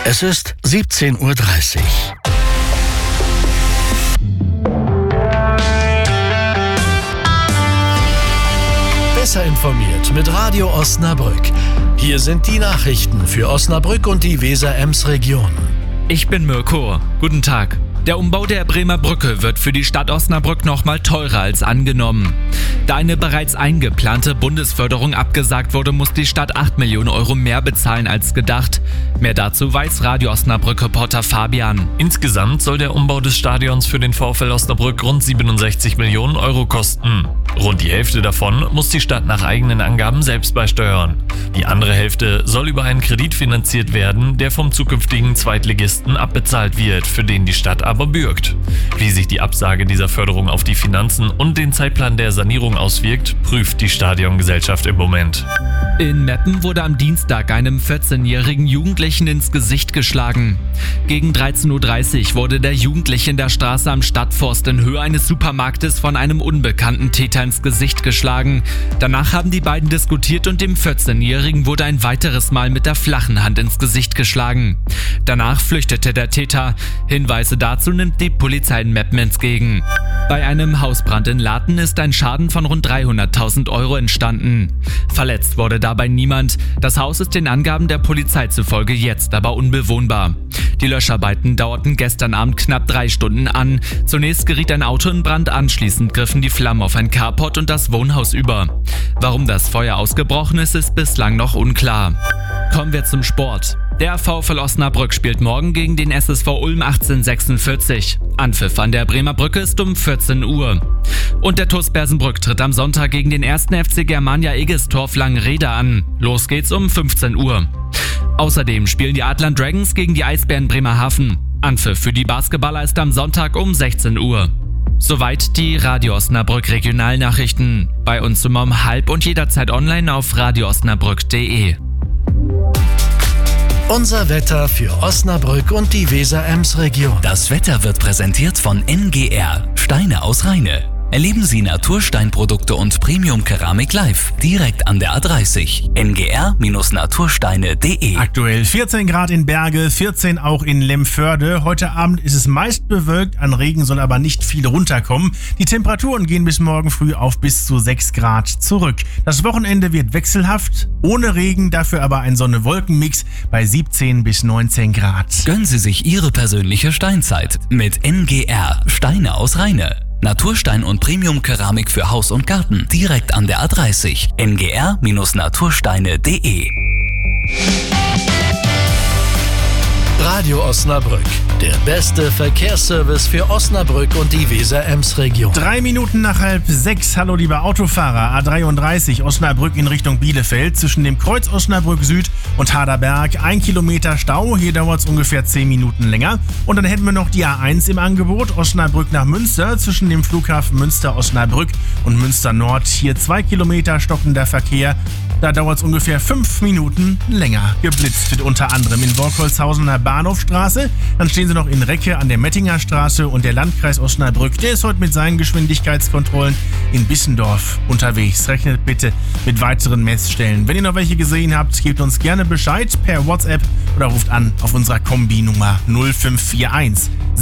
Es ist 17:30 Uhr. Besser informiert mit Radio Osnabrück. Hier sind die Nachrichten für Osnabrück und die Weser-Ems-Region. Ich bin Mirko. Guten Tag. Der Umbau der Bremer Brücke wird für die Stadt Osnabrück nochmal teurer als angenommen. Da eine bereits eingeplante Bundesförderung abgesagt wurde, muss die Stadt 8 Millionen Euro mehr bezahlen als gedacht. Mehr dazu weiß Radio Osnabrück-Reporter Fabian. Insgesamt soll der Umbau des Stadions für den VfL Osnabrück rund 67 Millionen Euro kosten. Rund die Hälfte davon muss die Stadt nach eigenen Angaben selbst beisteuern. Die andere Hälfte soll über einen Kredit finanziert werden, der vom zukünftigen Zweitligisten abbezahlt wird, für den die Stadt aber bürgt. Wie sich die Absage dieser Förderung auf die Finanzen und den Zeitplan der Sanierung auswirkt, prüft die Stadiongesellschaft im Moment. In Meppen wurde am Dienstag einem 14-jährigen Jugendlichen ins Gesicht geschlagen. Gegen 13:30 Uhr wurde der Jugendliche in der Straße am Stadtforst in Höhe eines Supermarktes von einem unbekannten Täter ins Gesicht geschlagen. Danach haben die beiden diskutiert und dem 14-jährigen wurde ein weiteres Mal mit der flachen Hand ins Gesicht geschlagen. Danach flüchtete der Täter. Hinweise dazu nimmt die Polizei in Meppen entgegen. Bei einem Hausbrand in Laten ist ein Schaden von rund 300.000 Euro entstanden. Verletzt wurde dabei niemand. Das Haus ist den Angaben der Polizei zufolge jetzt aber unbewohnbar. Die Löscharbeiten dauerten gestern Abend knapp 3 Stunden an. Zunächst geriet ein Auto in Brand, anschließend griffen die Flammen auf ein Carport und das Wohnhaus über. Warum das Feuer ausgebrochen ist, ist bislang noch unklar. Kommen wir zum Sport. Der VfL Osnabrück spielt morgen gegen den SSV Ulm 1846. Anpfiff an der Bremer Brücke ist um 14 Uhr. Und der TuS Bersenbrück tritt am Sonntag gegen den 1. FC Germania Egestorf Langrede an. Los geht's um 15 Uhr. Außerdem spielen die Adler Dragons gegen die Eisbären Bremerhaven. Anpfiff für die Basketballer ist am Sonntag um 16 Uhr. Soweit die Radio Osnabrück Regionalnachrichten. Bei uns um 12:30 und jederzeit online auf radioosnabrück.de. Unser Wetter für Osnabrück und die Weser-Ems-Region. Das Wetter wird präsentiert von NGR, Steine aus Rheine. Erleben Sie Natursteinprodukte und Premium-Keramik live, direkt an der A30. ngr-natursteine.de. Aktuell 14 Grad in Berge, 14 auch in Lemförde. Heute Abend ist es meist bewölkt, an Regen soll aber nicht viel runterkommen. Die Temperaturen gehen bis morgen früh auf bis zu 6 Grad zurück. Das Wochenende wird wechselhaft, ohne Regen, dafür aber ein Sonne-Wolken-Mix bei 17 bis 19 Grad. Gönnen Sie sich Ihre persönliche Steinzeit mit NGR, Steine aus Rheine. Naturstein und Premium-Keramik für Haus und Garten, direkt an der A30. ngr-natursteine.de. Radio Osnabrück, der beste Verkehrsservice für Osnabrück und die Weser-Ems-Region. 3 Minuten nach 5:30. Hallo liebe Autofahrer. A33 Osnabrück in Richtung Bielefeld zwischen dem Kreuz Osnabrück Süd und Haderberg. 1 Kilometer Stau, hier dauert es ungefähr 10 Minuten länger. Und dann hätten wir noch die A1 im Angebot, Osnabrück nach Münster zwischen dem Flughafen Münster-Osnabrück und Münster Nord. Hier 2 Kilometer stockender Verkehr. Da dauert es ungefähr 5 Minuten länger. Geblitzt wird unter anderem in Borkholzhausen an der Bahnhofstraße. Dann stehen sie noch in Recke an der Mettinger Straße und der Landkreis Osnabrück, der ist heute mit seinen Geschwindigkeitskontrollen in Bissendorf unterwegs. Rechnet bitte mit weiteren Messstellen. Wenn ihr noch welche gesehen habt, gebt uns gerne Bescheid per WhatsApp oder ruft an auf unserer Kombi-Nummer 0541